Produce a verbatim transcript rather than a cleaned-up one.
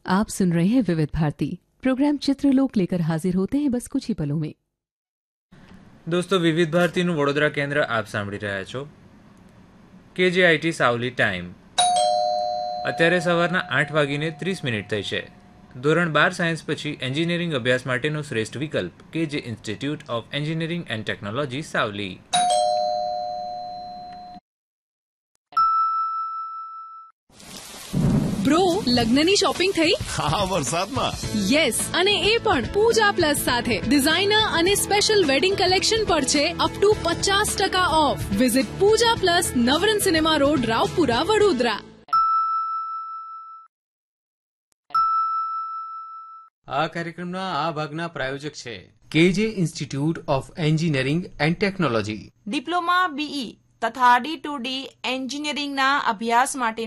आप सुन रहे हैं विविध भारती प्रोग्राम चित्रलोक लेकर हाजिर होते हैं बस कुछ ही पलों में। દોસ્તો, વિવિધ ભારતીનું વડોદરા કેન્દ્ર આપ સાંભળી રહ્યા છો. કેજેઆઈટી સાવલી ટાઈમ અત્યારે સવારના આઠ વાગીને ત્રીસ મિનિટ થઈ છે. ધોરણ બાર સાયન્સ પછી એન્જિનિયરિંગ અભ્યાસ માટેનો શ્રેષ્ઠ વિકલ્પ કેજે institute of engineering and technology Savli. Bro, લગ્નની શોપિંગ થઈ? હા, વરસાદમાં. યસ, અને એ પણ પૂજા પ્લસ સાથે. ડિઝાઇનર અને સ્પેશિયલ વેડિંગ કલેક્શન પર છે અપ ટુ પચાસ ટકા of. Visit Pooja plus, Navrang cinema road, Raopura, Vadodara. આ કાર્યક્રમના આ ભાગના પ્રાયોજક છે કેજે institute of engineering and technology. Diploma BE તથા ડી ટુ ડી એન્જિનિયરિંગના અભ્યાસ માટે